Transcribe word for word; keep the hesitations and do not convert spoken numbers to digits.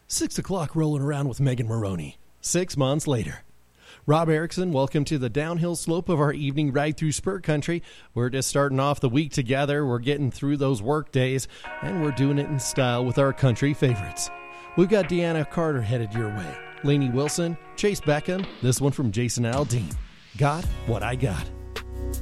Six o'clock rolling around with Megan Maroney. Six months later. Rob Erickson, welcome to the downhill slope of our evening ride through Spur Country. We're just starting off the week together. We're getting through those work days, and we're doing it in style with our country favorites. We've got Deanna Carter headed your way. Lainey Wilson, Chase Beckham, this one from Jason Aldean. Got What I Got.